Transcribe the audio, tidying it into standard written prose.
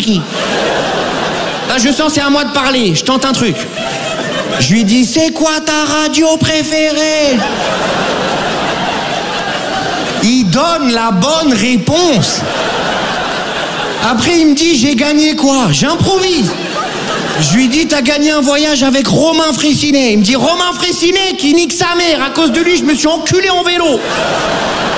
Kiki. Là, je sens c'est à moi de parler. Je tente un truc. Je lui dis, c'est quoi ta radio préférée? Il donne la bonne réponse. Après, il me dit, j'ai gagné quoi? J'improvise. Je lui dis, t'as gagné un voyage avec Romain Fraissinet. Il me dit, Romain Fraissinet qui nique sa mère. À cause de lui, je me suis enculé en vélo.